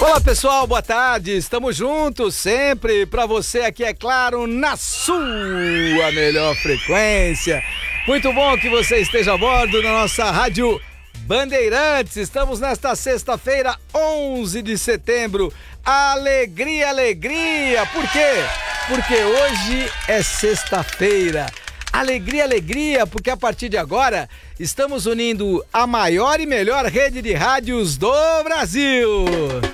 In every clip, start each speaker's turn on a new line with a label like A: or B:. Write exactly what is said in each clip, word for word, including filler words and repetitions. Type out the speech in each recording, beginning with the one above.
A: Olá pessoal, boa tarde, estamos juntos sempre para você aqui, é claro, na sua melhor frequência. Muito bom que você esteja a bordo da nossa Rádio Bandeirantes. Estamos nesta sexta-feira, onze de setembro. Alegria, alegria! Por quê? Porque hoje é sexta-feira. Alegria, alegria, porque a partir de agora estamos unindo a maior e melhor rede de rádios do Brasil.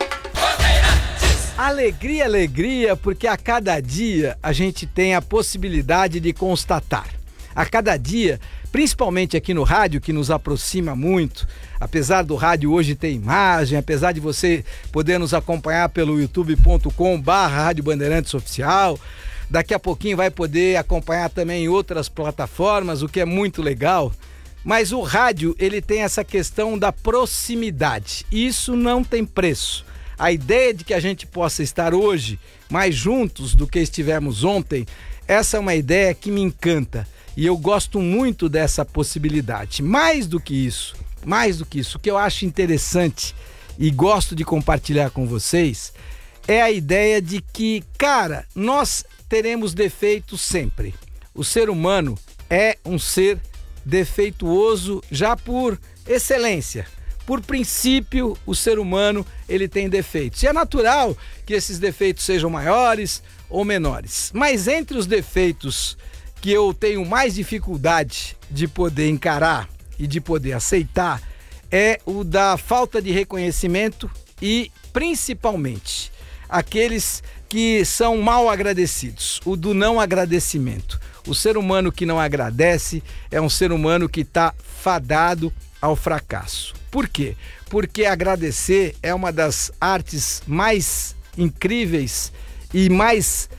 A: Alegria, alegria, porque a cada dia a gente tem a possibilidade de constatar. A cada dia, principalmente aqui no rádio, que nos aproxima muito, apesar do rádio hoje ter imagem, apesar de você poder nos acompanhar pelo youtube ponto com barra Rádio Bandeirantes Oficial, daqui a pouquinho vai poder acompanhar também em outras plataformas, o que é muito legal. Mas o rádio, ele tem essa questão da proximidade. Isso não tem preço. A ideia de que a gente possa estar hoje mais juntos do que estivemos ontem, essa é uma ideia que me encanta. E eu gosto muito dessa possibilidade. Mais do que isso, mais do que isso, o que eu acho interessante e gosto de compartilhar com vocês é a ideia de que, cara, nós teremos defeitos sempre. O ser humano é um ser defeituoso já por excelência. Por princípio, o ser humano ele tem defeitos. E é natural que esses defeitos sejam maiores ou menores. Mas entre os defeitos que eu tenho mais dificuldade de poder encarar e de poder aceitar é o da falta de reconhecimento e, principalmente, aqueles que são mal agradecidos, o do não agradecimento. O ser humano que não agradece é um ser humano que está fadado ao fracasso. Por quê? Porque agradecer é uma das artes mais incríveis e mais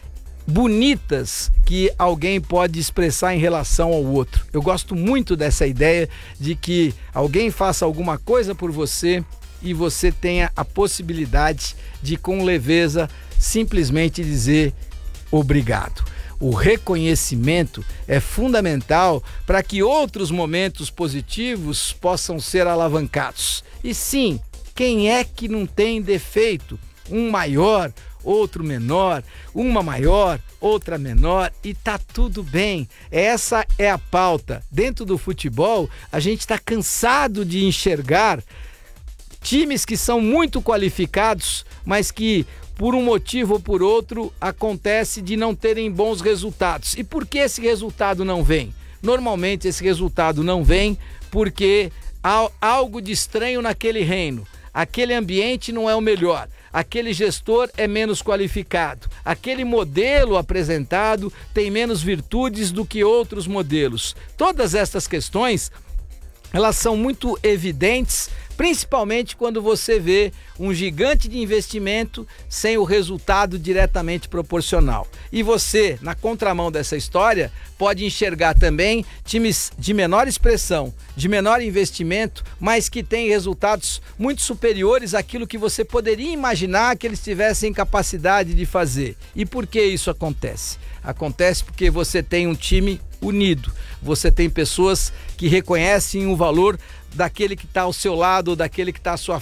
A: bonitas que alguém pode expressar em relação ao outro. Eu gosto muito dessa ideia de que alguém faça alguma coisa por você e você tenha a possibilidade de, com leveza, simplesmente dizer obrigado. O reconhecimento é fundamental para que outros momentos positivos possam ser alavancados. E sim, quem é que não tem defeito? Um maior, outro menor, uma maior, outra menor, e tá tudo bem. Essa é a pauta. Dentro do futebol, a gente está cansado de enxergar times que são muito qualificados, mas que por um motivo ou por outro, acontece de não terem bons resultados. E por que esse resultado não vem? Normalmente esse resultado não vem porque há algo de estranho naquele reino. Aquele ambiente não é o melhor. Aquele gestor é menos qualificado. Aquele modelo apresentado tem menos virtudes do que outros modelos. Todas estas questões, elas são muito evidentes, principalmente quando você vê um gigante de investimento sem o resultado diretamente proporcional. E você, na contramão dessa história, pode enxergar também times de menor expressão, de menor investimento, mas que têm resultados muito superiores àquilo que você poderia imaginar que eles tivessem capacidade de fazer. E por que isso acontece? Acontece porque você tem um time unido, você tem pessoas que reconhecem o valor daquele que está ao seu lado, daquele que está à sua